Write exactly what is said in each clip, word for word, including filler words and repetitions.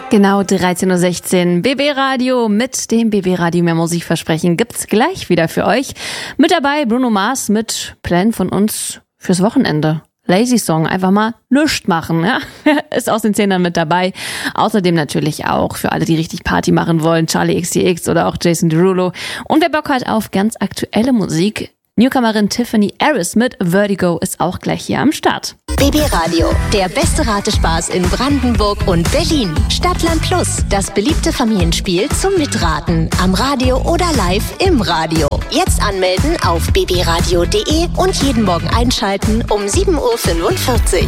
Genau, dreizehn Uhr sechzehn, B B Radio mit dem B B Radio mehr Musikversprechen gibt's gleich wieder für euch. Mit dabei Bruno Mars mit Plänen von uns fürs Wochenende. Lazy Song, einfach mal nichts machen, ja. Ist aus den Zehnern mit dabei. Außerdem natürlich auch für alle, die richtig Party machen wollen, Charlie X C X oder auch Jason Derulo. Und wer Bock hat auf ganz aktuelle Musik, Newcomerin Tiffany Harris mit Vertigo ist auch gleich hier am Start. B B Radio, der beste Ratespaß in Brandenburg und Berlin. Stadtland Plus, das beliebte Familienspiel zum Mitraten. Am Radio oder live im Radio. Jetzt anmelden auf b b radio punkt d e und jeden Morgen einschalten um sieben Uhr fünfundvierzig.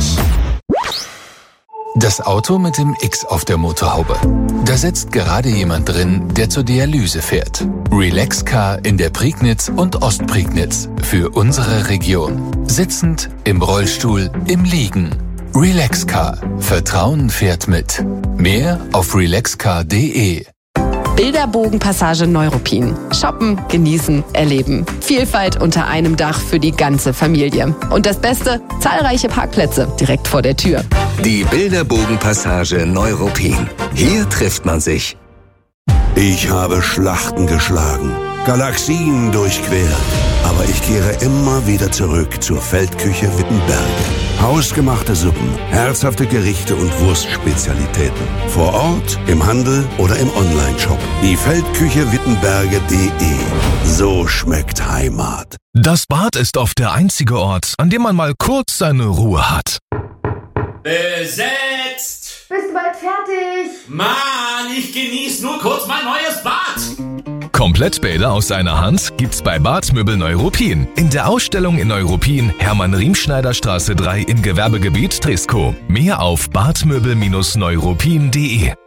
Das Auto mit dem X auf der Motorhaube. Da sitzt gerade jemand drin, der zur Dialyse fährt. Relax-Car in der Prignitz und Ostprignitz. Für unsere Region. Sitzend, im Rollstuhl, im Liegen. Relax-Car. Vertrauen fährt mit. Mehr auf relaxcar punkt d e. Bilderbogenpassage Neuruppin. Shoppen, genießen, erleben. Vielfalt unter einem Dach für die ganze Familie. Und das Beste, zahlreiche Parkplätze direkt vor der Tür. Die Bilderbogenpassage Neuruppin. Hier trifft man sich. Ich habe Schlachten geschlagen, Galaxien durchquert. Aber ich kehre immer wieder zurück zur Feldküche Wittenberge. Hausgemachte Suppen, herzhafte Gerichte und Wurstspezialitäten. Vor Ort, im Handel oder im Onlineshop. Die Feldküche Wittenberge punkt d e. So schmeckt Heimat. Das Bad ist oft der einzige Ort, an dem man mal kurz seine Ruhe hat. Besetzt! Bist du bald fertig? Mann, ich genieße nur kurz mein neues Bad. Komplettbäder aus einer Hand gibt's bei Badmöbel Neuruppin. In der Ausstellung in Neuruppin, Hermann-Riemschneider-Straße drei im Gewerbegebiet Treskow. Mehr auf badmöbel neuruppin punkt d e.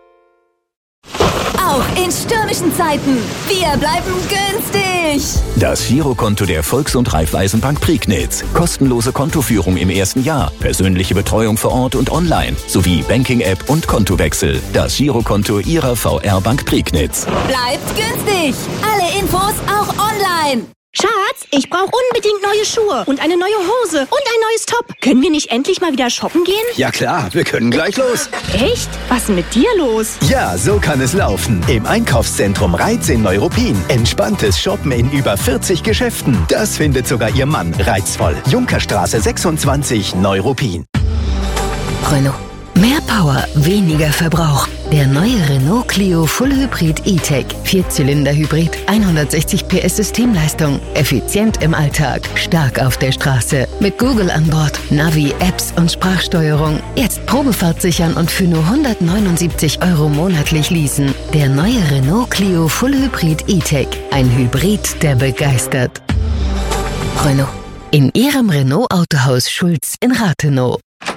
Auch in stürmischen Zeiten. Wir bleiben günstig. Das Girokonto der Volks- und Raiffeisenbank Prignitz. Kostenlose Kontoführung im ersten Jahr. Persönliche Betreuung vor Ort und online. Sowie Banking-App und Kontowechsel. Das Girokonto Ihrer V R-Bank Prignitz. Bleibt günstig. Alle Infos auch online. Schatz, ich brauche unbedingt neue Schuhe und eine neue Hose und ein neues Top. Können wir nicht endlich mal wieder shoppen gehen? Ja klar, wir können gleich los. Echt? Was ist denn mit dir los? Ja, so kann es laufen. Im Einkaufszentrum Reiz in Neuruppin. Entspanntes Shoppen in über vierzig Geschäften. Das findet sogar Ihr Mann reizvoll. Junkerstraße sechsundzwanzig, Neuruppin. Renault. Mehr Power, weniger Verbrauch. Der neue Renault Clio Full Hybrid E-Tech. Vierzylinder-Hybrid, hundertsechzig P S Systemleistung. Effizient im Alltag, stark auf der Straße. Mit Google an Bord, Navi, Apps und Sprachsteuerung. Jetzt Probefahrt sichern und für nur hundertneunundsiebzig Euro monatlich leasen. Der neue Renault Clio Full Hybrid E-Tech. Ein Hybrid, der begeistert. Renault. In Ihrem Renault-Autohaus Schulz in Rathenow.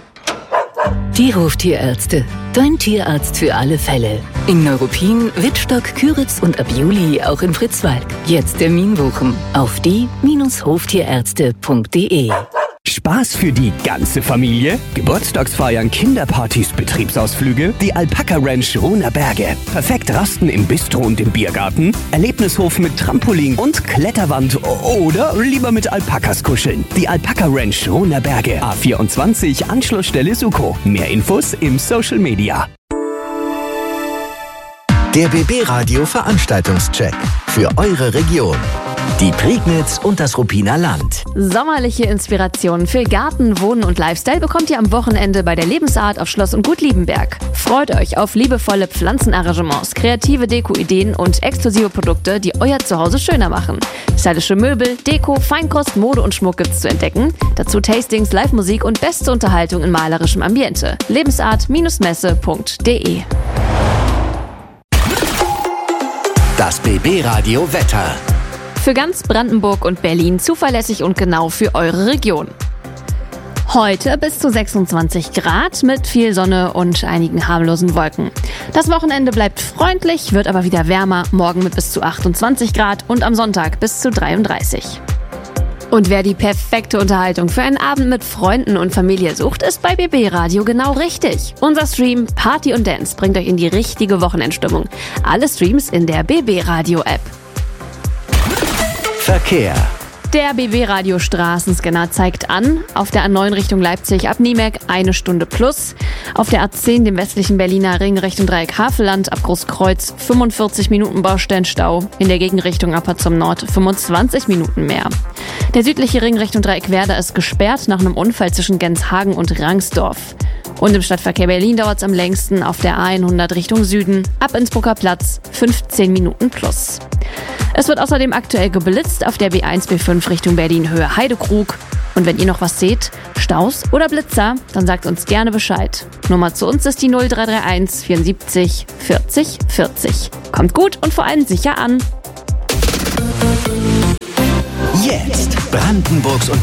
Die Hoftierärzte. Dein Tierarzt für alle Fälle. In Neuruppin, Wittstock, Küritz und ab Juli auch in Fritzwalk. Jetzt Termin buchen auf die Hoftierärzte punkt d e. Spaß für die ganze Familie? Geburtstagsfeiern, Kinderpartys, Betriebsausflüge? Die Alpaka Ranch Rohner Berge. Perfekt rasten im Bistro und im Biergarten? Erlebnishof mit Trampolin und Kletterwand oder lieber mit Alpakas kuscheln? Die Alpaka Ranch Rohner Berge. A vierundzwanzig, Anschlussstelle Suko. Mehr Infos im Social Media. Der B B Radio Veranstaltungscheck für eure Region. Die Prignitz und das Ruppiner Land. Sommerliche Inspirationen für Garten, Wohnen und Lifestyle bekommt ihr am Wochenende bei der Lebensart auf Schloss und Gut Liebenberg. Freut euch auf liebevolle Pflanzenarrangements, kreative Deko-Ideen und exklusive Produkte, die euer Zuhause schöner machen. Stylische Möbel, Deko, Feinkost, Mode und Schmuck gibt's zu entdecken. Dazu Tastings, Live-Musik und beste Unterhaltung in malerischem Ambiente. lebensart Messe punkt d e. Das B B Radio Wetter. Für ganz Brandenburg und Berlin zuverlässig und genau für eure Region. Heute bis zu sechsundzwanzig Grad mit viel Sonne und einigen harmlosen Wolken. Das Wochenende bleibt freundlich, wird aber wieder wärmer, morgen mit bis zu achtundzwanzig Grad und am Sonntag bis zu dreiunddreißig. Und wer die perfekte Unterhaltung für einen Abend mit Freunden und Familie sucht, ist bei B B Radio genau richtig. Unser Stream Party und Dance bringt euch in die richtige Wochenendstimmung. Alle Streams in der B B Radio App. Verkehr. Der B W-Radio Straßenscanner zeigt an, auf der A neun Richtung Leipzig ab Niemek eine Stunde plus, auf der A zehn, dem westlichen Berliner Ring Richtung Dreieck Havelland ab Großkreuz fünfundvierzig Minuten Baustellenstau, in der Gegenrichtung aber zum Nord fünfundzwanzig Minuten mehr. Der südliche Ring Richtung Dreieck Werder ist gesperrt nach einem Unfall zwischen Genshagen und Rangsdorf. Und im Stadtverkehr Berlin dauert es am längsten auf der A hundert Richtung Süden, ab Innsbrucker Platz fünfzehn Minuten plus. Es wird außerdem aktuell geblitzt auf der B eins B fünf Richtung Berlin Höhe Heidekrug. Und wenn ihr noch was seht, Staus oder Blitzer, dann sagt uns gerne Bescheid. Nummer zu uns ist die null drei drei eins vierundsiebzig vierzig vierzig. Kommt gut und vor allem sicher an. Jetzt Brandenburgs und